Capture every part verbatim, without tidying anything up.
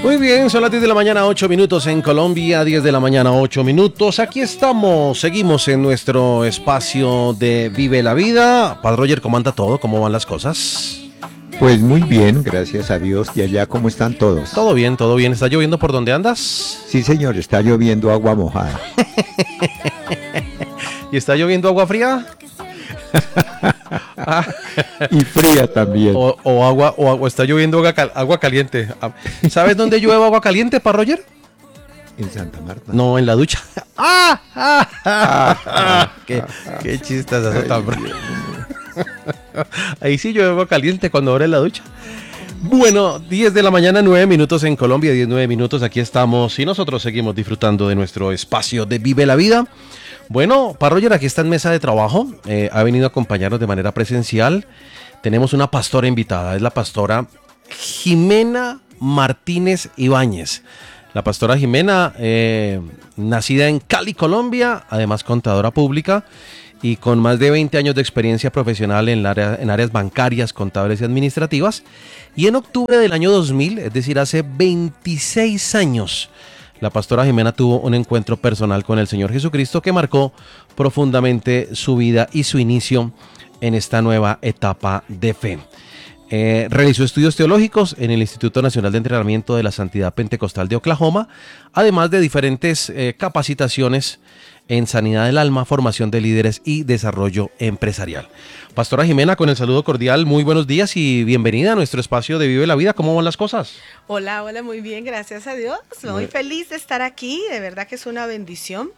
Muy bien, son las diez de la mañana, ocho minutos en Colombia, diez de la mañana, ocho minutos. Aquí estamos, seguimos en nuestro espacio de Vive la Vida. Padre Roger, ¿cómo anda todo? ¿Cómo van las cosas? Pues muy bien, gracias a Dios. ¿Y allá cómo están todos? Todo bien, todo bien. ¿Está lloviendo por donde andas? Sí, señor, está lloviendo agua mojada. ¿Y está lloviendo agua fría? Y fría también. O, o agua, o agua, está lloviendo agua, cal, agua caliente. ¿Sabes dónde llueve agua caliente, Padre Roger? En Santa Marta. No, en la ducha. ¡Ah! ¡Ah! ¡Ah! ¡Ah! ¡Qué, qué chistazo tan bravo! Ahí sí llueve agua caliente cuando abre la ducha. Bueno, diez de la mañana, nueve minutos en Colombia, diez, nueve minutos, aquí estamos y nosotros seguimos disfrutando de nuestro espacio de Vive la Vida. Bueno, Padre Roger, aquí está en mesa de trabajo, eh, ha venido a acompañarnos de manera presencial. Tenemos una pastora invitada, es la pastora Jimena Martínez Ibáñez. La pastora Jimena, eh, nacida en Cali, Colombia, además contadora pública y con más de veinte años de experiencia profesional en, la área, en áreas bancarias, contables y administrativas. Y en octubre del año dos mil, es decir, hace veintiséis años, la pastora Jimena tuvo un encuentro personal con el Señor Jesucristo que marcó profundamente su vida y su inicio en esta nueva etapa de fe. Eh, realizó estudios teológicos en el Instituto Nacional de Entrenamiento de la Santidad Pentecostal de Oklahoma, además de diferentes eh, capacitaciones en sanidad del alma, formación de líderes y desarrollo empresarial. Pastora Jimena, con el saludo cordial, muy buenos días y bienvenida a nuestro espacio de Vive la Vida. ¿Cómo van las cosas? Hola, hola, muy bien, gracias a Dios. Muy, muy feliz de estar aquí, de verdad que es una bendición.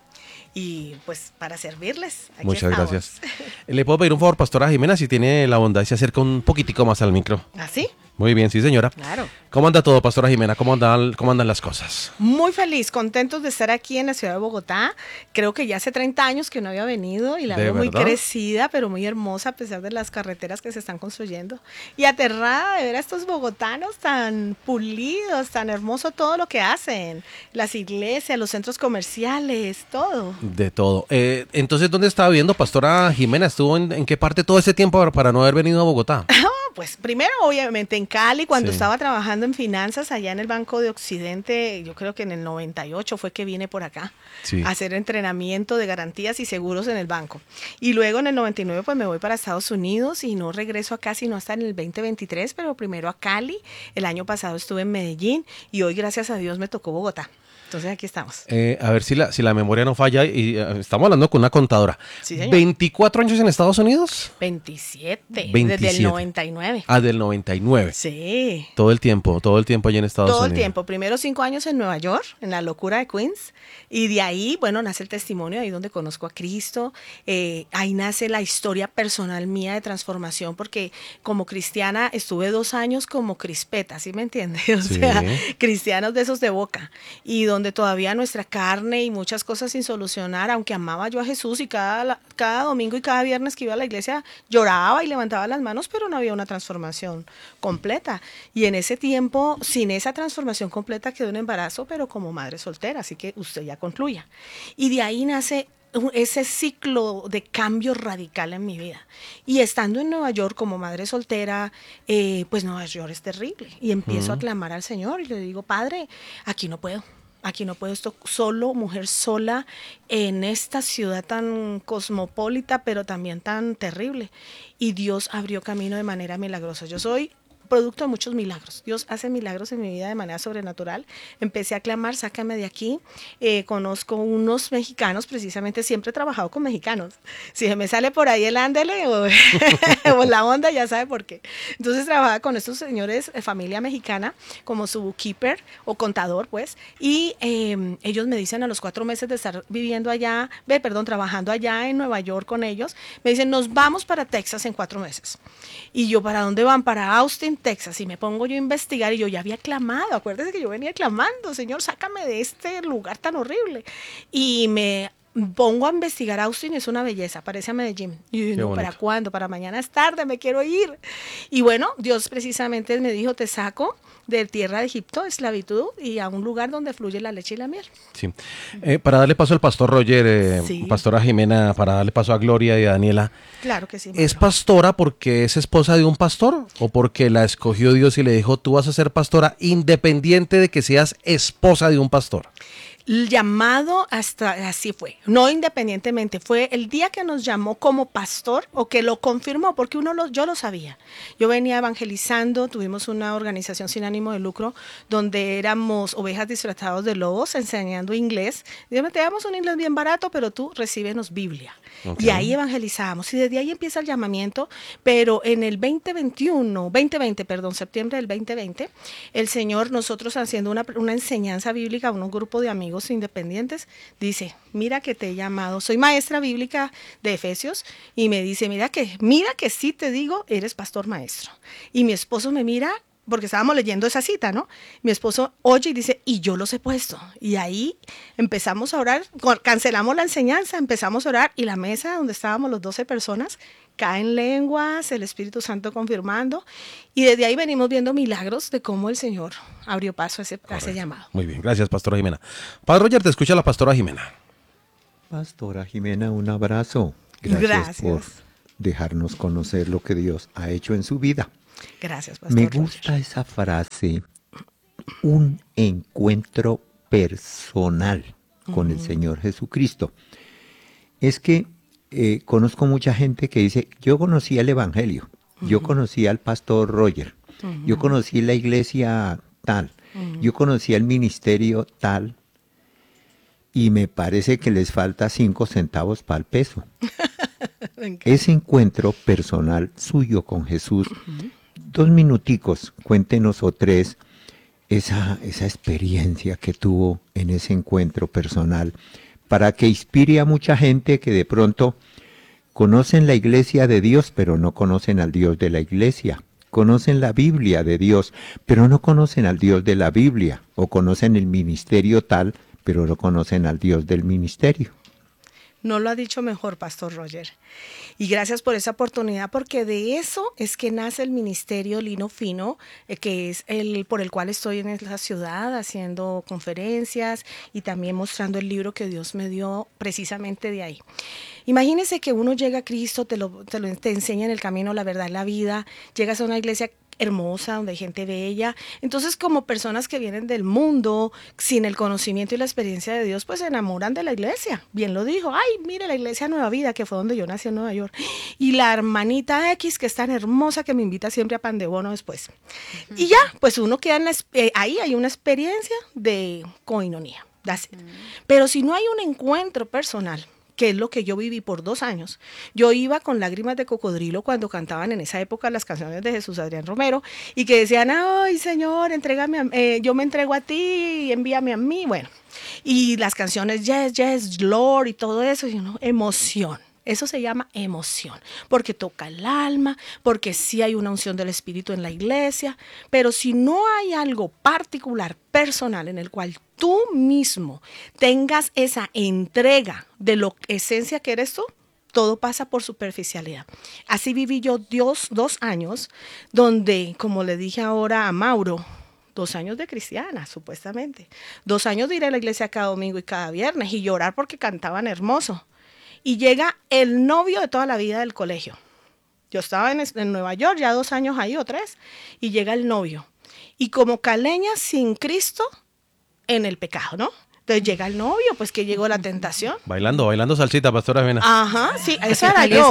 Y pues para servirles. Aquí Muchas estamos. Gracias. ¿Le puedo pedir un favor, pastora Jimena, si tiene la bondad y se acerca un poquitico más al micro? ¿Ah, sí? Muy bien, sí, señora. Claro. ¿Cómo anda todo, pastora Jimena? ¿Cómo andan, cómo andan las cosas? Muy feliz, contentos de estar aquí en la ciudad de Bogotá. Creo que ya hace treinta años que no había venido y la veo muy crecida, pero muy hermosa a pesar de las carreteras que se están construyendo. Y aterrada de ver a estos bogotanos tan pulidos, tan hermoso todo lo que hacen. Las iglesias, los centros comerciales, todo. De todo. Eh, entonces, ¿dónde estaba viviendo, pastora Jimena? ¿Estuvo en, en qué parte todo ese tiempo para, para no haber venido a Bogotá? Pues primero, obviamente, en Cali, cuando Sí. estaba trabajando en finanzas allá en el Banco de Occidente, yo creo que en el noventa y ocho fue que vine por acá Sí. a hacer entrenamiento de garantías y seguros en el banco. Y luego en el noventa y nueve pues me voy para Estados Unidos y no regreso acá sino hasta en el veinte veintitrés, pero primero a Cali. El año pasado estuve en Medellín y hoy, gracias a Dios, me tocó Bogotá. Entonces aquí estamos. Eh, a ver si la, si la memoria no falla. Y uh, estamos hablando con una contadora. Sí, señor. ¿veinticuatro años en Estados Unidos? veintisiete, veintisiete. desde el noventa y nueve. Ah, del noventa y nueve. Sí. Todo el tiempo, todo el tiempo allí en Estados Todo Unidos. el tiempo. Primero cinco años en Nueva York, en la locura de Queens. Y de ahí, bueno, nace el testimonio, ahí donde conozco a Cristo. Eh, ahí nace la historia personal mía de transformación, porque como cristiana estuve dos años como crispeta, ¿sí me entiendes? O Sí. sea, cristianos de esos de boca. Y donde todavía nuestra carne y muchas cosas sin solucionar, aunque amaba yo a Jesús y cada, cada domingo y cada viernes que iba a la iglesia lloraba y levantaba las manos, pero no había una transformación completa. Y en ese tiempo, sin esa transformación completa, quedó un embarazo, pero como madre soltera, así que usted ya concluya. Y de ahí nace ese ciclo de cambio radical en mi vida. Y estando en Nueva York como madre soltera, eh, pues Nueva York es terrible. Y empiezo uh-huh. a clamar al Señor y le digo, Padre, aquí no puedo. Aquí no puedo, esto solo, mujer sola, en esta ciudad tan cosmopolita, pero también tan terrible. Y Dios abrió camino de manera milagrosa. Yo soy producto de muchos milagros. Dios hace milagros en mi vida de manera sobrenatural. Empecé a clamar, sácame de aquí. Eh, conozco unos mexicanos, precisamente siempre he trabajado con mexicanos. Si se me sale por ahí el ándele o, o la onda, ya sabe por qué. Entonces trabajaba con estos señores, eh, familia mexicana, como su bookkeeper o contador, pues. Y eh, ellos me dicen a los cuatro meses de estar viviendo allá, ve, perdón, trabajando allá en Nueva York con ellos, me dicen, nos vamos para Texas en cuatro meses. Y yo, ¿para dónde van? Para Austin, Texas. Y me pongo yo a investigar y yo ya había clamado. Acuérdese que yo venía clamando, Señor, sácame de este lugar tan horrible. Y me pongo a investigar. Austin es una belleza, parece a Medellín. Y yo, no, ¿para cuándo? Para mañana es tarde, me quiero ir. Y bueno, Dios precisamente me dijo, te saco de tierra de Egipto, esclavitud, y a un lugar donde fluye la leche y la miel. Sí. Eh, para darle paso al pastor Roger, eh, Sí. pastora Jimena, para darle paso a Gloria y a Daniela. Claro que sí. ¿Es Mauro. pastora porque es esposa de un pastor o porque la escogió Dios y le dijo tú vas a ser pastora independiente de que seas esposa de un pastor? El llamado hasta así fue, no independientemente, fue el día que nos llamó como pastor o que lo confirmó, porque uno lo, yo lo sabía. Yo venía evangelizando, tuvimos una organización sin ánimo de lucro donde éramos ovejas disfrazadas de lobos enseñando inglés. Dígame, te damos un inglés bien barato, pero tú recíbenos Biblia. Ok. Y ahí evangelizamos y desde ahí empieza el llamamiento, pero en el veinte veintiuno, veinte veinte, perdón, septiembre del veinte veinte, el Señor, nosotros haciendo una, una enseñanza bíblica a un grupo de amigos independientes, dice, mira que te he llamado, soy maestra bíblica de Efesios, y me dice, mira que, mira que sí te digo, eres pastor maestro. Y mi esposo me mira, porque estábamos leyendo esa cita, ¿no? Mi esposo oye y dice, y yo los he puesto. Y ahí empezamos a orar, cancelamos la enseñanza, empezamos a orar, y la mesa donde estábamos los doce personas, caen lenguas, el Espíritu Santo confirmando, y desde ahí venimos viendo milagros de cómo el Señor abrió paso a ese, a ese llamado. Muy bien, gracias, pastora Jimena. Padre Roger, te escucha la pastora Jimena. Pastora Jimena, un abrazo. Gracias, Gracias. por dejarnos conocer lo que Dios ha hecho en su vida. Gracias, pastor Me Roger. gusta esa frase, un encuentro personal con el Señor Jesucristo. Es que eh, conozco mucha gente que dice, yo conocí el Evangelio, yo conocí al pastor Roger, yo conocí la iglesia tal, yo conocí el ministerio tal, y me parece que les falta cinco centavos para el peso. Ese encuentro personal suyo con Jesús, dos minuticos, cuéntenos o tres, esa, esa experiencia que tuvo en ese encuentro personal, para que inspire a mucha gente que de pronto conocen la iglesia de Dios, pero no conocen al Dios de la iglesia. Conocen la Biblia de Dios, pero no conocen al Dios de la Biblia. O conocen el ministerio tal, pero no conocen al Dios del ministerio. No lo ha dicho mejor, pastor Roger. Y gracias por esa oportunidad, porque de eso es que nace el Ministerio Lino Fino, eh, que es el por el cual estoy en la ciudad haciendo conferencias y también mostrando el libro que Dios me dio precisamente de ahí. Imagínese que uno llega a Cristo, te, lo, te, lo, te enseña en el camino, la verdad, la vida, llegas a una iglesia hermosa, donde hay gente bella. Entonces, como personas que vienen del mundo, sin el conocimiento y la experiencia de Dios, pues se enamoran de la iglesia. Bien lo dijo, ay, mire la iglesia Nueva Vida, que fue donde yo nací en Nueva York. Y la hermanita X, que es tan hermosa, que me invita siempre a pan de bono después. Uh-huh. Y ya, pues uno queda en la, eh, ahí hay una experiencia de coinonía. That's it. Uh-huh. Pero si no hay un encuentro personal, que es lo que yo viví por dos años. Yo iba con lágrimas de cocodrilo cuando cantaban en esa época las canciones de Jesús Adrián Romero y que decían, ay, Señor, entrégame a, eh, yo me entrego a ti, envíame a mí, bueno. Y las canciones, yes, yes, Lord y todo eso, you know, emoción. Eso se llama emoción, porque toca el alma, porque sí hay una unción del Espíritu en la iglesia, pero si no hay algo particular, personal, en el cual tú mismo tengas esa entrega de la esencia que eres tú, todo pasa por superficialidad. Así viví yo Dios dos años, donde, como le dije ahora a Mauro, dos años de cristiana, supuestamente, dos años de ir a la iglesia cada domingo y cada viernes y llorar porque cantaban hermoso. Y llega el novio de toda la vida del colegio. Yo estaba en, en Nueva York, ya dos años ahí o tres, y llega el novio. Y como caleña sin Cristo, en el pecado, ¿no? Entonces llega el novio, pues que llegó la tentación. Bailando, bailando salsita, pastora Jimena. Ajá, sí, eso era yo.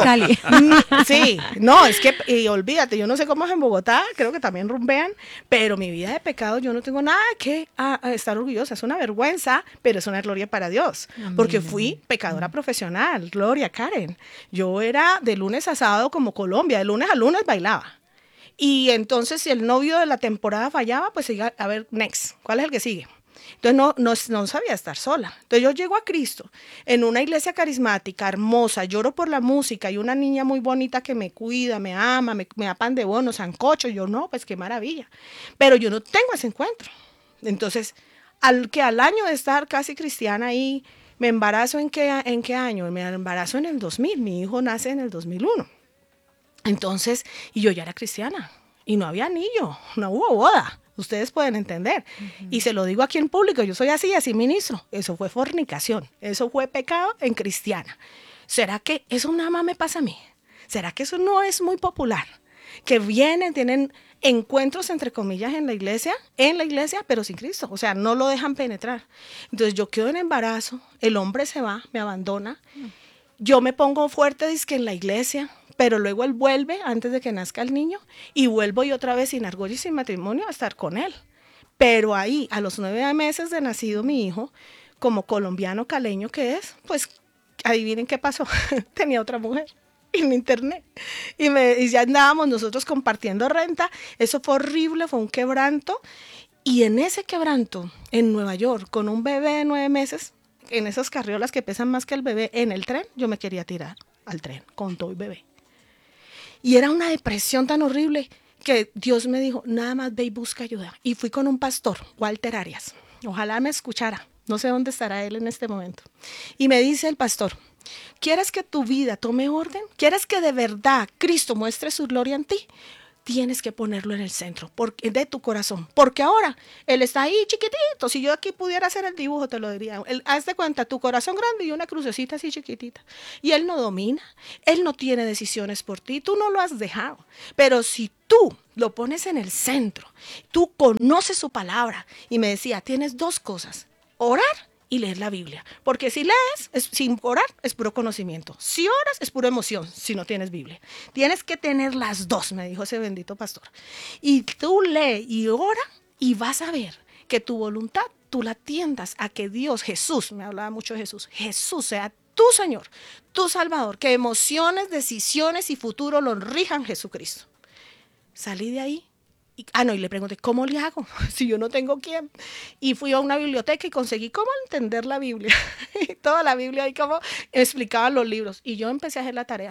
Sí, no, es que, y olvídate, yo no sé cómo es en Bogotá, creo que también rumbean, pero mi vida de pecado yo no tengo nada que a, a estar orgullosa, es una vergüenza, pero es una gloria para Dios, amén, porque fui pecadora profesional, gloria Karen. Yo era de lunes a sábado como Colombia, de lunes a lunes bailaba. Y entonces si el novio de la temporada fallaba, pues iba a ver, next, ¿cuál es el que sigue? Entonces no, no, no sabía estar sola. Entonces yo llego a Cristo en una iglesia carismática, hermosa, lloro por la música y una niña muy bonita que me cuida, me ama, me, me da pan de bono, sancocho. Yo no, pues qué maravilla. Pero yo no tengo ese encuentro. Entonces, al que al año de estar casi cristiana ahí, me embarazo ¿en qué, en qué año? Me embarazo en el dos mil, mi hijo nace en el dos mil uno. Entonces, y yo ya era cristiana y no había anillo, no hubo boda. Ustedes pueden entender. Uh-huh. Y se lo digo aquí en público, yo soy así, así ministro. Eso fue fornicación, eso fue pecado en cristiana. ¿Será que eso nada más me pasa a mí? ¿Será que eso no es muy popular? Que vienen, tienen encuentros, entre comillas, en la iglesia, en la iglesia, pero sin Cristo. O sea, no lo dejan penetrar. Entonces yo quedo en embarazo, el hombre se va, me abandona. Yo me pongo fuerte, dizque en la iglesia, pero luego él vuelve antes de que nazca el niño y vuelvo y otra vez sin argolla y sin matrimonio a estar con él. Pero ahí, a los nueve meses de nacido mi hijo, como colombiano caleño que es, pues adivinen qué pasó, tenía otra mujer en internet y, me, y ya andábamos nosotros compartiendo renta. Eso fue horrible, fue un quebranto, y en ese quebranto, en Nueva York, con un bebé de nueve meses, en esas carriolas que pesan más que el bebé, en el tren, yo me quería tirar al tren con todo el bebé. Y era una depresión tan horrible que Dios me dijo, nada más ve y busca ayuda. Y fui con un pastor, Walter Arias. Ojalá me escuchara. No sé dónde estará él en este momento. Y me dice el pastor, ¿quieres que tu vida tome orden? ¿Quieres que de verdad Cristo muestre su gloria en ti? Tienes que ponerlo en el centro porque, de tu corazón. Porque ahora Él está ahí chiquitito. Si yo aquí pudiera hacer el dibujo, te lo diría. Él, haz de cuenta, tu corazón grande y una crucecita así chiquitita. Y Él no domina. Él no tiene decisiones por ti. Tú no lo has dejado. Pero si tú lo pones en el centro, tú conoces su palabra. Y me decía, tienes dos cosas. Orar y leer la Biblia. Porque si lees, es, sin orar, es puro conocimiento. Si oras, es pura emoción, si no tienes Biblia. Tienes que tener las dos, me dijo ese bendito pastor. Y tú lee y ora y vas a ver que tu voluntad, tú la tiendas a que Dios, Jesús, me hablaba mucho de Jesús, Jesús sea tu Señor, tu Salvador, que emociones, decisiones y futuro lo rijan Jesucristo. Salí de ahí. Y, ah, no, y le pregunté, ¿cómo le hago? Si yo no tengo quién. Y fui a una biblioteca y conseguí cómo entender la Biblia. Y toda la Biblia y cómo explicaban los libros. Y yo empecé a hacer la tarea.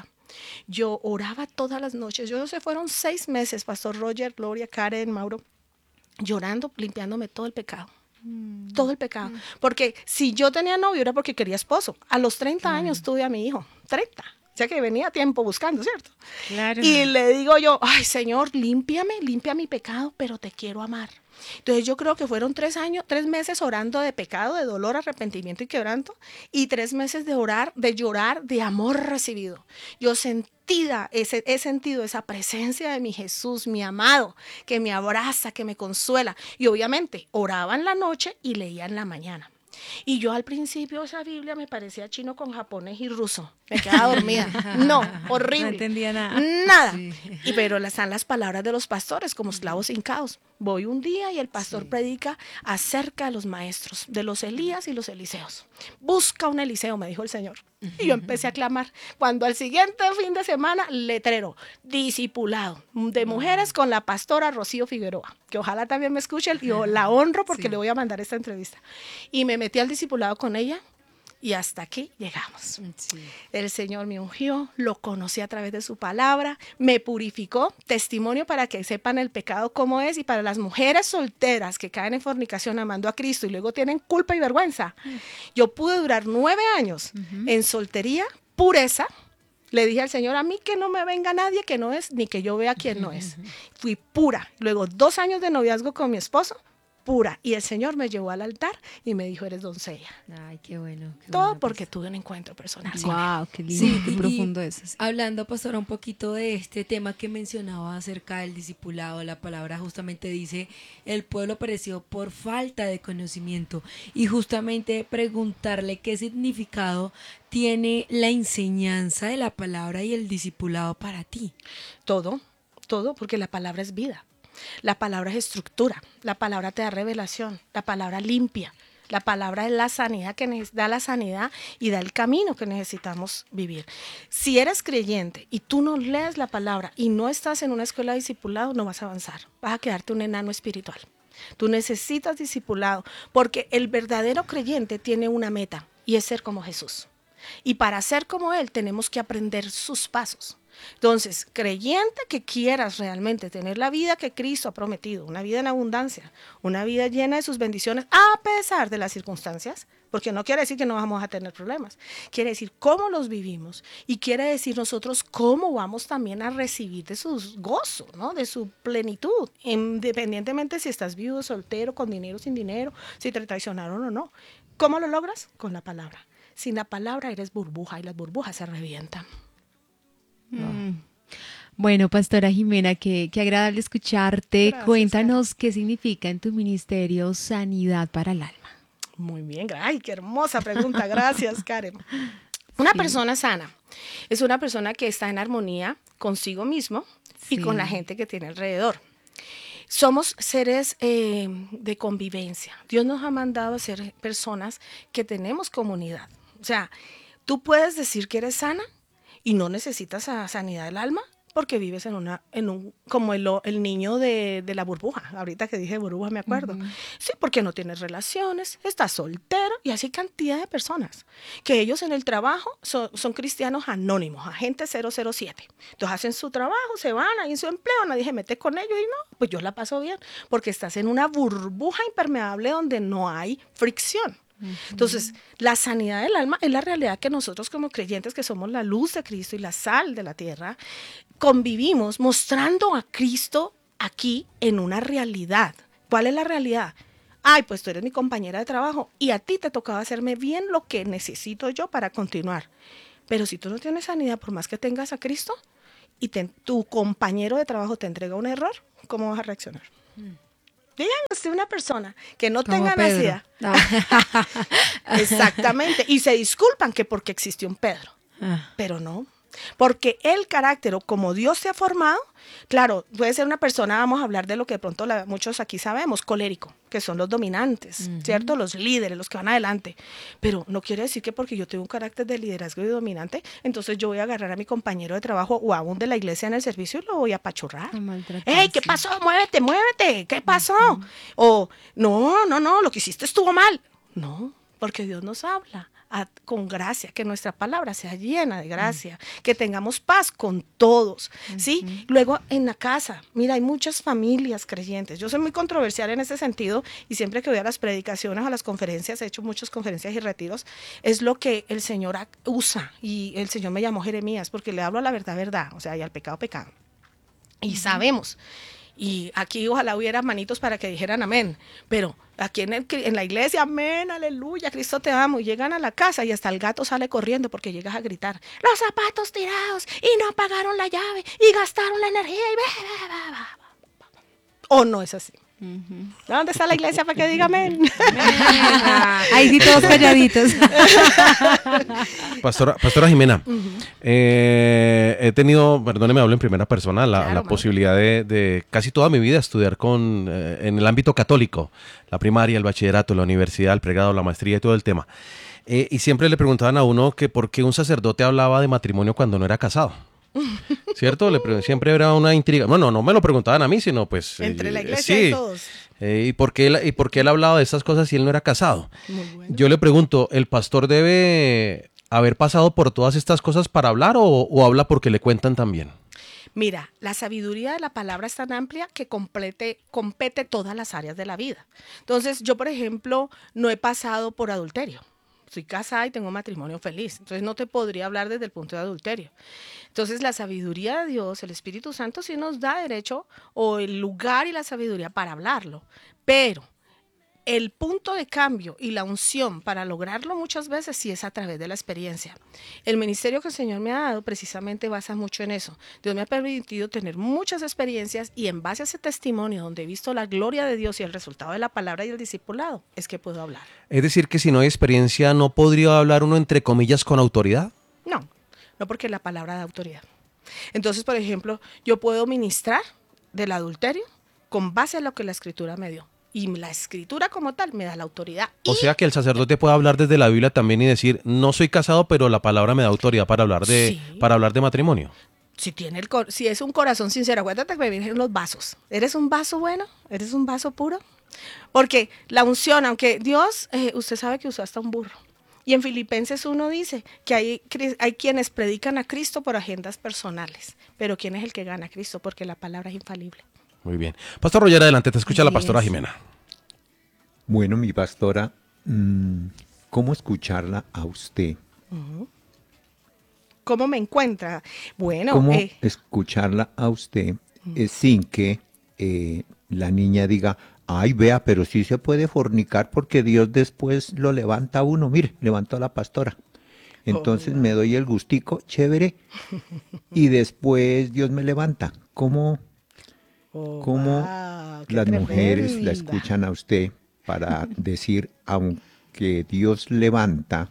Yo oraba todas las noches. Yo no sé, fueron seis meses, Pastor Roger, Gloria, Karen, Mauro, llorando, limpiándome todo el pecado. Mm. Todo el pecado. Mm. Porque si yo tenía novio era porque quería esposo. A los treinta mm. años tuve a mi hijo. treinta. O sea que venía tiempo buscando, ¿cierto? Claro. Y le digo yo, ay, Señor, límpiame, limpia mi pecado, pero te quiero amar. Entonces yo creo que fueron tres años, tres meses orando de pecado, de dolor, arrepentimiento y quebranto, y tres meses de orar, de llorar, de amor recibido. Yo sentida, ese, he sentido esa presencia de mi Jesús, mi amado, que me abraza, que me consuela. Y obviamente oraba en la noche y leía en la mañana. Y yo al principio esa Biblia me parecía chino con japonés y ruso. Me quedaba dormida. No, horrible. No entendía nada. Nada. Sí. Y pero están las palabras de los pastores como esclavos hincados. Voy un día y el pastor sí. predica acerca de los maestros, de los Elías y los Eliseos. Busca un Eliseo, me dijo el Señor. Y yo empecé a clamar. Cuando al siguiente fin de semana, letrero, discipulado de mujeres con la pastora Rocío Figueroa, que ojalá también me escuche, yo la honro porque sí. le voy a mandar esta entrevista. Y me metí al discipulado con ella. Y hasta aquí llegamos. Sí. El Señor me ungió, lo conocí a través de su palabra, me purificó, testimonio para que sepan el pecado cómo es, y para las mujeres solteras que caen en fornicación amando a Cristo y luego tienen culpa y vergüenza. Mm. Yo pude durar nueve años uh-huh. en soltería, pureza. Le dije al Señor, a mí que no me venga nadie que no es, ni que yo vea quién no es. Uh-huh. Fui pura. Luego dos años de noviazgo con mi esposo, pura. Y el Señor me llevó al altar y me dijo, eres doncella. Ay, qué bueno. Qué Todo bueno, porque tuve un encuentro personal. Wow, qué lindo, sí, qué profundo eso. Sí. Hablando, pastora, un poquito de este tema que mencionaba acerca del discipulado, la palabra justamente dice, el pueblo pereció por falta de conocimiento. Y justamente preguntarle qué significado tiene la enseñanza de la palabra y el discipulado para ti. Todo, todo, porque la palabra es vida. La palabra es estructura, la palabra te da revelación, la palabra limpia, la palabra es la sanidad que neces- da la sanidad y da el camino que necesitamos vivir. Si eres creyente y tú no lees la palabra y no estás en una escuela de discipulado, no vas a avanzar, vas a quedarte un enano espiritual. Tú necesitas discipulado porque el verdadero creyente tiene una meta y es ser como Jesús. Y para ser como Él tenemos que aprender sus pasos. Entonces, creyente que quieras realmente tener la vida que Cristo ha prometido, una vida en abundancia, una vida llena de sus bendiciones, a pesar de las circunstancias, porque no quiere decir que no vamos a tener problemas, quiere decir cómo los vivimos y quiere decir nosotros cómo vamos también a recibir de su gozo, ¿no? De su plenitud, independientemente si estás viudo, soltero, con dinero, sin dinero, si te traicionaron o no. ¿Cómo lo logras? Con la palabra. Sin la palabra eres burbuja y las burbujas se revientan. No. Mm. Bueno, Pastora Jimena, qué, qué agradable escucharte. Gracias, Cuéntanos qué significa en tu ministerio sanidad para el alma. Muy bien, ay, qué hermosa pregunta, gracias, Karen. Una Sí. persona sana es una persona que está en armonía consigo mismo y Sí. con la gente que tiene alrededor. Somos seres eh, de convivencia. Dios nos ha mandado a ser personas que tenemos comunidad. O sea, tú puedes decir que eres sana y no necesitas a sanidad del alma porque vives en una, en un, como el, el niño de, de la burbuja. Ahorita que dije burbuja me acuerdo. Uh-huh. Sí, porque no tienes relaciones, estás soltero y así cantidad de personas que ellos en el trabajo son, son cristianos anónimos, agente cero cero siete. Entonces hacen su trabajo, se van ahí en su empleo, nadie se mete con ellos y no, pues yo la paso bien porque estás en una burbuja impermeable donde no hay fricción. Entonces, la sanidad del alma es la realidad que nosotros como creyentes, que somos la luz de Cristo y la sal de la tierra, convivimos mostrando a Cristo aquí en una realidad. ¿Cuál es la realidad? Ay, pues tú eres mi compañera de trabajo y a ti te tocaba hacerme bien lo que necesito yo para continuar. Pero si tú no tienes sanidad, por más que tengas a Cristo y te, tu compañero de trabajo te entrega un error, ¿cómo vas a reaccionar? Mm. Díganme usted una persona que no Como tenga Pedro. necesidad. No. Exactamente. Y se disculpan que porque existió un Pedro. Ah. Pero no. Porque el carácter, o como Dios se ha formado, claro, puede ser una persona, vamos a hablar de lo que de pronto la, muchos aquí sabemos, colérico, que son los dominantes, uh-huh. ¿cierto? Los líderes, los que van adelante. Pero no quiere decir que porque yo tengo un carácter de liderazgo y dominante, entonces yo voy a agarrar a mi compañero de trabajo o aún de la iglesia en el servicio y lo voy a apachurrar. ¡Ey, qué pasó! ¡Muévete, muévete! ¿Qué pasó? Uh-huh. O, no, no, no, lo que hiciste estuvo mal. No, porque Dios nos habla. A, con gracia, que nuestra palabra sea llena de gracia, uh-huh. que tengamos paz con todos, uh-huh. ¿sí? Luego en la casa, mira, hay muchas familias creyentes, yo soy muy controversial en ese sentido y siempre que voy a las predicaciones o a las conferencias, he hecho muchas conferencias y retiros, es lo que el Señor usa y el Señor me llamó Jeremías porque le hablo a la verdad, verdad, o sea, y al pecado, pecado. Y uh-huh. sabemos. Y aquí ojalá hubiera manitos para que dijeran amén, pero aquí en, el, en la iglesia, amén, aleluya, Cristo te amo, y llegan a la casa y hasta el gato sale corriendo porque llegas a gritar, los zapatos tirados y no pagaron la llave y gastaron la energía y ve, ve, ve, ve. ¿O no es así? Uh-huh. ¿Dónde está la iglesia para que diga amén? Ahí sí todos calladitos. Pastora, Pastora Jimena, uh-huh. eh, he tenido, perdóneme, hablo en primera persona, la, claro, la posibilidad de, de casi toda mi vida estudiar con, eh, en el ámbito católico, la primaria, el bachillerato, la universidad, el pregrado, la maestría y todo el tema. Eh, y siempre le preguntaban a uno que por qué un sacerdote hablaba de matrimonio cuando no era casado. ¿Cierto? Le, siempre era una intriga. Bueno, no me lo preguntaban a mí, sino pues... Entre eh, la iglesia sí. y todos. Eh, ¿y, por qué él, ¿Y por qué él hablaba de estas cosas si él no era casado? Muy bueno. Yo le pregunto, ¿el pastor debe haber pasado por todas estas cosas para hablar o, o habla porque le cuentan también? Mira, la sabiduría de la palabra es tan amplia que complete, compete todas las áreas de la vida. Entonces, yo, por ejemplo, no he pasado por adulterio. Soy casada y tengo un matrimonio feliz, entonces no te podría hablar desde el punto de adulterio. Entonces la sabiduría de Dios, el Espíritu Santo sí nos da derecho o el lugar y la sabiduría para hablarlo, pero el punto de cambio y la unción para lograrlo muchas veces sí es a través de la experiencia. El ministerio que el Señor me ha dado precisamente basa mucho en eso. Dios me ha permitido tener muchas experiencias y en base a ese testimonio donde he visto la gloria de Dios y el resultado de la palabra y el discipulado es que puedo hablar. Es decir, que si no hay experiencia, ¿no podría hablar uno entre comillas con autoridad? No, no porque la palabra da autoridad. Entonces, por ejemplo, yo puedo ministrar del adulterio con base a lo que la Escritura me dio. Y la Escritura como tal me da la autoridad. O sea que el sacerdote puede hablar desde la Biblia también y decir, no soy casado, pero la palabra me da autoridad para hablar de, sí. para hablar de matrimonio. Si, tiene el, si es un corazón sincero, acuérdate que me vienen los vasos. ¿Eres un vaso bueno? ¿Eres un vaso puro? Porque la unción, aunque Dios, eh, usted sabe que usó hasta un burro. Y en Filipenses uno dice que hay, hay quienes predican a Cristo por agendas personales, pero ¿quién es el que gana a Cristo? Porque la palabra es infalible. Muy bien. Pastor Roger, adelante, te escucha la pastora Yes. Jimena. Bueno, mi pastora, mm, ¿cómo escucharla a usted? ¿Cómo me encuentra? Bueno, ¿Cómo eh, escucharla a usted eh, sin que eh, la niña diga, ay, vea, pero sí se puede fornicar porque Dios después lo levanta a uno? Mire, levantó a la pastora. Entonces Oh, me doy el gustico, chévere, y después Dios me levanta. ¿Cómo, oh, cómo wow, qué las mujeres la tremenda. escuchan a usted para decir, aunque Dios levanta,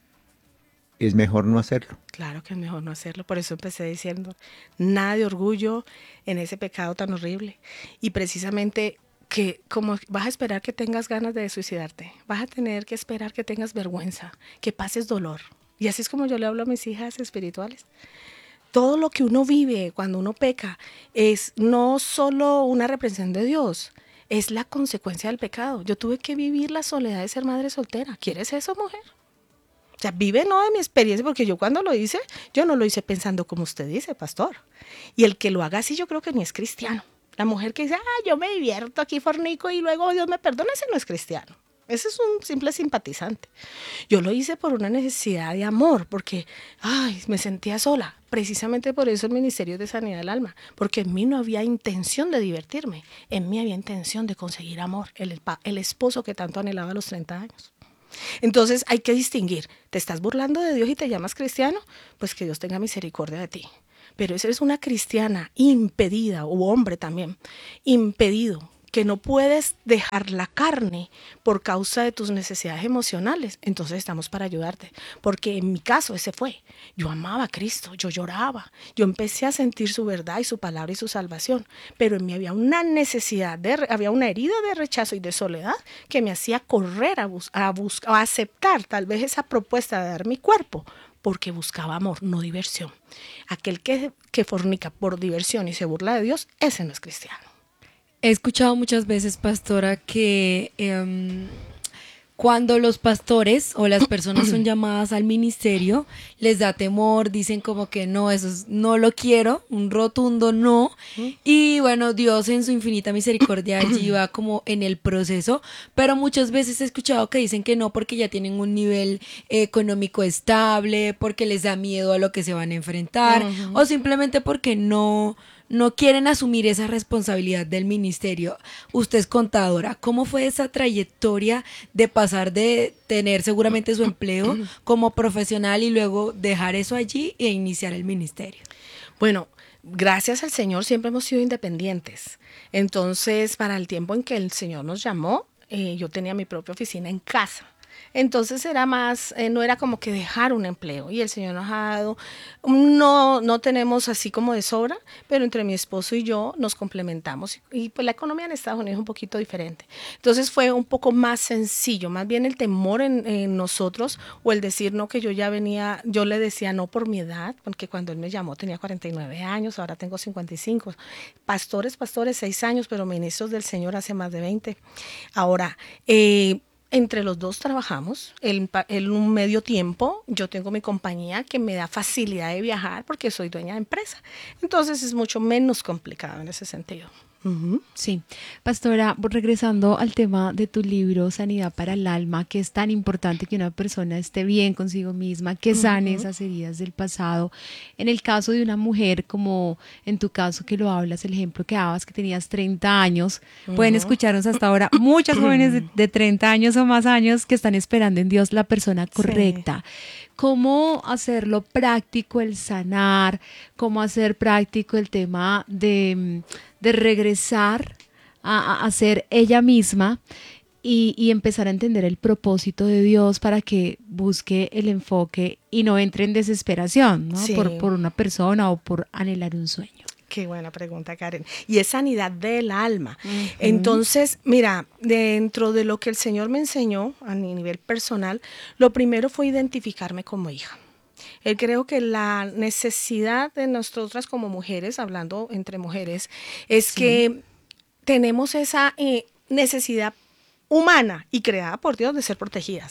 es mejor no hacerlo? Claro que es mejor no hacerlo, por eso empecé diciendo, nada de orgullo en ese pecado tan horrible. Y precisamente que como vas a esperar que tengas ganas de suicidarte, vas a tener que esperar que tengas vergüenza, que pases dolor. Y así es como yo le hablo a mis hijas espirituales. Todo lo que uno vive cuando uno peca es no solo una reprensión de Dios, es la consecuencia del pecado. Yo tuve que vivir la soledad de ser madre soltera. ¿Quieres eso, mujer? O sea, vive no de mi experiencia, porque yo cuando lo hice, yo no lo hice pensando como usted dice, pastor. Y el que lo haga así, yo creo que ni es cristiano. La mujer que dice, ah, yo me divierto aquí, fornico, y luego Dios me perdona, ese no es cristiano. Ese es un simple simpatizante. Yo lo hice por una necesidad de amor, porque, ay, me sentía sola. Precisamente por eso el Ministerio de Sanidad del Alma, porque en mí no había intención de divertirme, en mí había intención de conseguir amor, el, el esposo que tanto anhelaba a los treinta años. Entonces hay que distinguir, ¿te estás burlando de Dios y te llamas cristiano? Pues que Dios tenga misericordia de ti. Pero si eres una cristiana impedida, o hombre también, impedido, que no puedes dejar la carne por causa de tus necesidades emocionales, entonces estamos para ayudarte. Porque en mi caso ese fue. Yo amaba a Cristo, yo lloraba, yo empecé a sentir su verdad y su palabra y su salvación, pero en mí había una necesidad, de, había una herida de rechazo y de soledad que me hacía correr a, bus, a, bus, a aceptar tal vez esa propuesta de dar mi cuerpo, porque buscaba amor, no diversión. Aquel que, que fornica por diversión y se burla de Dios, ese no es cristiano. He escuchado muchas veces, pastora, que eh, cuando los pastores o las personas son llamadas al ministerio, les da temor, dicen como que no, eso es, no lo quiero, un rotundo no. Y bueno, Dios en su infinita misericordia allí va como en el proceso, pero muchas veces he escuchado que dicen que no porque ya tienen un nivel eh, económico estable, porque les da miedo a lo que se van a enfrentar, uh-huh. o simplemente porque no... no quieren asumir esa responsabilidad del ministerio. Usted es contadora. ¿Cómo fue esa trayectoria de pasar de tener seguramente su empleo como profesional y luego dejar eso allí e iniciar el ministerio? Bueno, gracias al Señor siempre hemos sido independientes. Entonces, para el tiempo en que el Señor nos llamó, eh, yo tenía mi propia oficina en casa. Entonces era más, eh, no era como que dejar un empleo, y el Señor nos ha dado, no, no tenemos así como de sobra, pero entre mi esposo y yo nos complementamos, y, y pues la economía en Estados Unidos es un poquito diferente. Entonces fue un poco más sencillo, más bien el temor en, en nosotros, o el decir no, que yo ya venía, yo le decía no por mi edad, porque cuando él me llamó tenía cuarenta y nueve años, ahora tengo cincuenta y cinco, pastores, pastores, seis años, pero ministros del Señor hace más de veinte. Ahora, eh, entre los dos trabajamos, él en un medio tiempo, yo tengo mi compañía que me da facilidad de viajar porque soy dueña de empresa, entonces es mucho menos complicado en ese sentido. Uh-huh. Sí, pastora, regresando al tema de tu libro Sanidad para el Alma, que es tan importante que una persona esté bien consigo misma, que sane uh-huh. esas heridas del pasado. En el caso de una mujer, como en tu caso que lo hablas, el ejemplo que dabas, que tenías treinta años, uh-huh. pueden escucharnos hasta ahora muchas jóvenes de, de treinta años o más años que están esperando en Dios la persona correcta. Sí. ¿Cómo hacerlo práctico el sanar? ¿Cómo hacer práctico el tema de, de regresar a, a ser ella misma y, y empezar a entender el propósito de Dios para que busque el enfoque y no entre en desesperación, ¿no? Sí. por, por una persona o por anhelar un sueño? Qué buena pregunta, Karen. Y es sanidad del alma. Uh-huh. Entonces, mira, dentro de lo que el Señor me enseñó a nivel personal, lo primero fue identificarme como hija. Él creo que la necesidad de nosotras como mujeres, hablando entre mujeres, es sí. que tenemos esa eh, necesidad humana y creada por Dios de ser protegidas.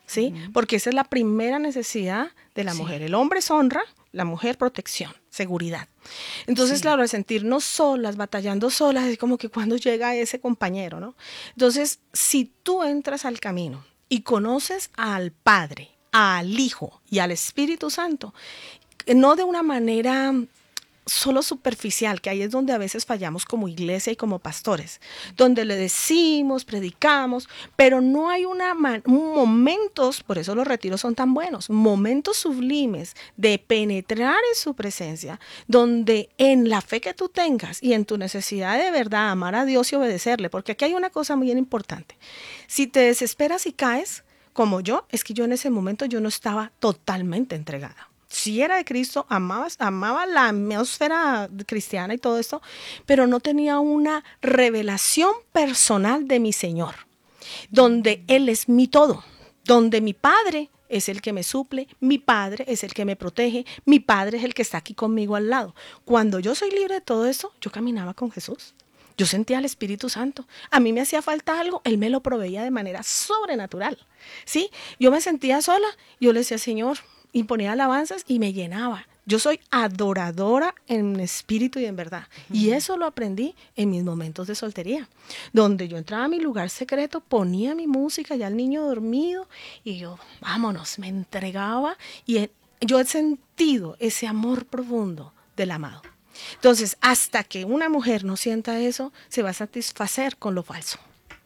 ¿sí? Uh-huh. Porque esa es la primera necesidad de la sí. mujer. El hombre es honra, la mujer protección, seguridad. Entonces, sí. claro, al sentirnos solas, batallando solas, es como que cuando llega ese compañero, ¿no? Entonces, si tú entras al camino y conoces al Padre, al Hijo y al Espíritu Santo, no de una manera solo superficial, que ahí es donde a veces fallamos como iglesia y como pastores, donde le decimos, predicamos, pero no hay una man- momentos, por eso los retiros son tan buenos, momentos sublimes de penetrar en su presencia, donde en la fe que tú tengas y en tu necesidad de verdad amar a Dios y obedecerle, porque aquí hay una cosa muy importante, si te desesperas y caes, como yo, es que yo en ese momento yo no estaba totalmente entregada. Sí era de Cristo, amaba, amaba la atmósfera cristiana y todo esto, pero no tenía una revelación personal de mi Señor, donde Él es mi todo, donde mi Padre es el que me suple, mi Padre es el que me protege, mi Padre es el que está aquí conmigo al lado. Cuando yo soy libre de todo eso, yo caminaba con Jesús. Yo sentía al Espíritu Santo. A mí me hacía falta algo, Él me lo proveía de manera sobrenatural, ¿sí? Yo me sentía sola, yo le decía, Señor, y ponía alabanzas y me llenaba. Yo soy adoradora en espíritu y en verdad. Uh-huh. Y eso lo aprendí en mis momentos de soltería, donde yo entraba a mi lugar secreto, ponía mi música, ya el niño dormido, y yo, vámonos, me entregaba. Y yo he sentido ese amor profundo del amado. Entonces, hasta que una mujer no sienta eso, se va a satisfacer con lo falso.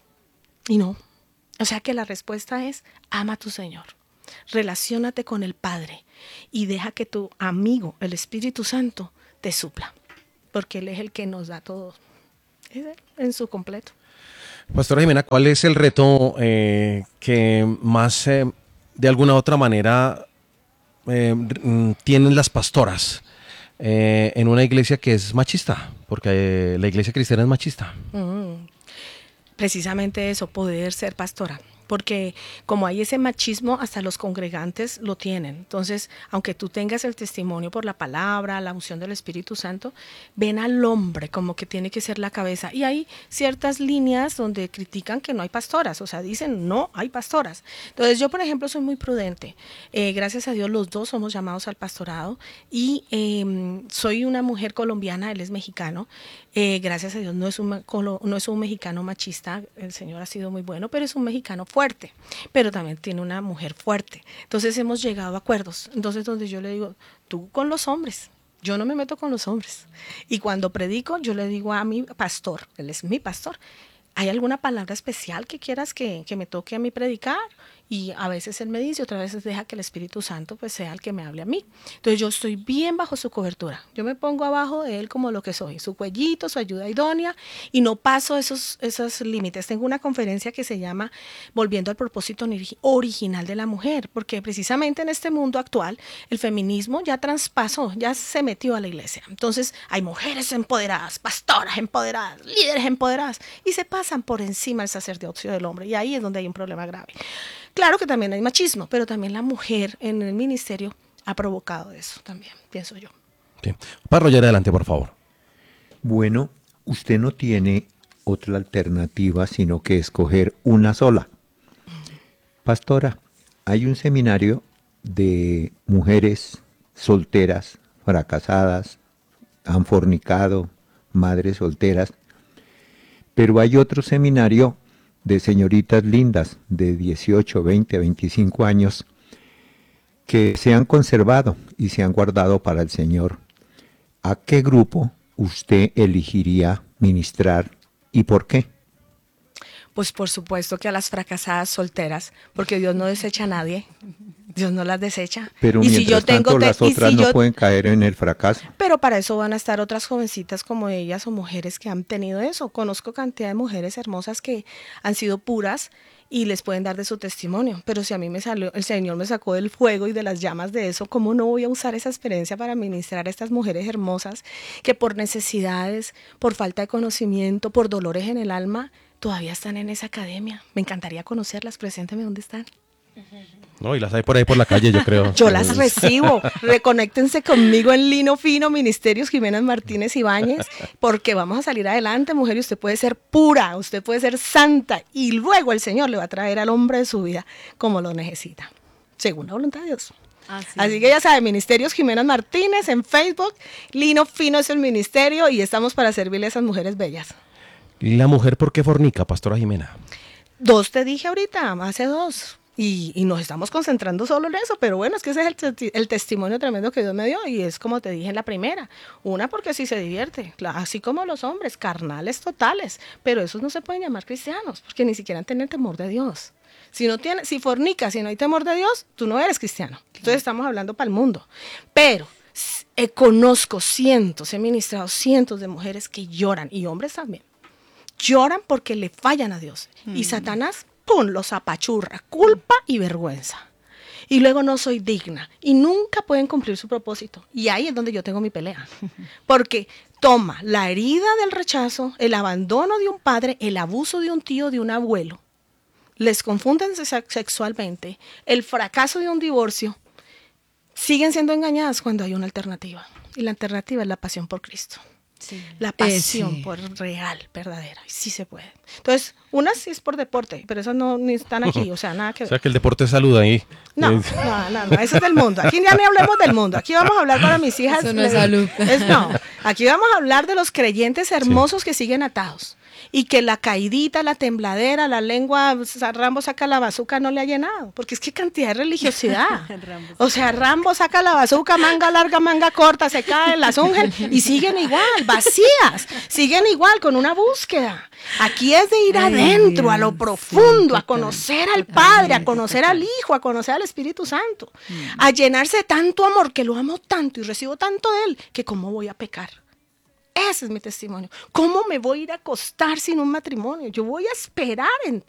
Y no. O sea que la respuesta es, ama a tu Señor. Relaciónate con el Padre y deja que tu amigo, el Espíritu Santo, te supla, porque Él es el que nos da todo en su completo. Pastora Jimena, ¿cuál es el reto eh, que más eh, de alguna u otra manera eh, tienen las pastoras eh, en una iglesia que es machista? Porque eh, la iglesia cristiana es machista. Mm, precisamente eso, poder ser pastora. Porque como hay ese machismo, hasta los congregantes lo tienen. Entonces, aunque tú tengas el testimonio por la palabra, la unción del Espíritu Santo, ven al hombre como que tiene que ser la cabeza. Y hay ciertas líneas donde critican que no hay pastoras, o sea, dicen no hay pastoras. Entonces, yo, por ejemplo, soy muy prudente. Eh, gracias a Dios, los dos somos llamados al pastorado y eh, soy una mujer colombiana, él es mexicano. Eh, gracias a Dios, no es, un, no es un mexicano machista, el Señor ha sido muy bueno, pero es un mexicano fuerte, pero también tiene una mujer fuerte. Entonces hemos llegado a acuerdos. Entonces donde yo le digo, tú con los hombres, yo no me meto con los hombres. Y cuando predico, yo le digo a mi pastor, él es mi pastor, ¿hay alguna palabra especial que quieras que, que me toque a mí predicar? Y a veces él me dice, otras veces deja que el Espíritu Santo pues sea el que me hable a mí. Entonces yo estoy bien bajo su cobertura. Yo me pongo abajo de él como lo que soy, su cuellito, su ayuda idónea, y no paso esos, esos límites. Tengo una conferencia que se llama Volviendo al propósito original de la mujer, porque precisamente en este mundo actual el feminismo ya traspasó, ya se metió a la iglesia. Entonces hay mujeres empoderadas, pastoras empoderadas, líderes empoderadas, y se pasan por encima del sacerdocio del hombre, y ahí es donde hay un problema grave. Claro que también hay machismo, pero también la mujer en el ministerio ha provocado eso también, pienso yo. Sí. Parroyer, adelante, por favor. Bueno, usted no tiene otra alternativa sino que escoger una sola. Pastora, hay un seminario de mujeres solteras, fracasadas, han fornicado, madres solteras, pero hay otro seminario de señoritas lindas de dieciocho, veinte, veinticinco años que se han conservado y se han guardado para el Señor. ¿A qué grupo usted elegiría ministrar y por qué? Pues por supuesto que a las fracasadas solteras, porque Dios no desecha a nadie. Dios no las desecha. Pero y mientras si yo tanto tengo te- las y otras si no yo- pueden caer en el fracaso. Pero para eso van a estar otras jovencitas como ellas o mujeres que han tenido eso. Conozco cantidad de mujeres hermosas que han sido puras y les pueden dar de su testimonio. Pero si a mí me salió, el Señor me sacó del fuego y de las llamas de eso, ¿cómo no voy a usar esa experiencia para ministrar a estas mujeres hermosas que por necesidades, por falta de conocimiento, por dolores en el alma, todavía están en esa academia? Me encantaría conocerlas. Presénteme dónde están. No, y las hay por ahí por la calle, yo creo. Yo las recibo. Reconéctense conmigo en Lino Fino, Ministerios Jiménez Martínez Ibáñez, porque vamos a salir adelante, mujer, y usted puede ser pura, usted puede ser santa, y luego el Señor le va a traer al hombre de su vida como lo necesita, según la voluntad de Dios. Así, Así que ya sabe, Ministerios Jiménez Martínez en Facebook, Lino Fino es el ministerio y estamos para servirle a esas mujeres bellas. ¿La mujer por qué fornica, pastora Jimena? Dos te dije ahorita, hace dos. Y, y nos estamos concentrando solo en eso, pero bueno, es que ese es el, te- el testimonio tremendo que Dios me dio y es como te dije en la primera. Una, porque sí se divierte, la- así como los hombres, carnales totales, pero esos no se pueden llamar cristianos, porque ni siquiera tienen temor de Dios. Si no tiene, si fornicas, si no hay temor de Dios, tú no eres cristiano. Entonces estamos hablando para el mundo. Pero s- eh, conozco cientos, he ministrado cientos de mujeres que lloran, y hombres también, lloran porque le fallan a Dios. Y Satanás, ¡pum!, los apachurra, culpa y vergüenza. Y luego no soy digna. Y nunca pueden cumplir su propósito. Y ahí es donde yo tengo mi pelea. Porque toma la herida del rechazo, el abandono de un padre, el abuso de un tío, de un abuelo. Les confunden se- sexualmente, el fracaso de un divorcio. Siguen siendo engañadas cuando hay una alternativa. Y la alternativa es la pasión por Cristo. sí. La pasión Eh, sí. por real, verdadera. Y sí se puede. Entonces, unas sí es por deporte, pero esas no ni están aquí, o sea, nada que O ver. sea que el deporte es salud ahí. No, Eh, no, no, no, eso es del mundo. Aquí ya ni hablemos del mundo. Aquí vamos a hablar para mis hijas. Eso no es salud. Es- no, aquí vamos a hablar de los creyentes hermosos que siguen atados. Y que la caidita, la tembladera, la lengua, o sea, Rambo saca la bazuca no le ha llenado. Porque es que cantidad de religiosidad. O sea, Rambo saca la bazuca, manga larga, manga corta, se caen, las ungen y siguen igual, vacías. Siguen igual, con una búsqueda. Aquí es de ir Ay, adentro, a Dios, lo sí, profundo, a total. conocer al Padre, a Totalmente, conocer al total. Hijo, a conocer al Espíritu Santo, a llenarse de tanto amor, que lo amo tanto y recibo tanto de Él, que cómo voy a pecar. Ese es mi testimonio. ¿Cómo me voy a ir a acostar sin un matrimonio? Yo voy a esperar en